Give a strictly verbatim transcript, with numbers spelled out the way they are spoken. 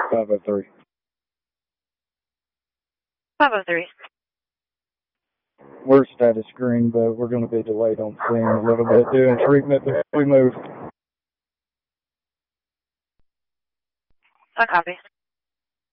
five oh three. five oh three. We're status green, but we're going to be delayed on scene a little bit doing treatment before we move. I copy.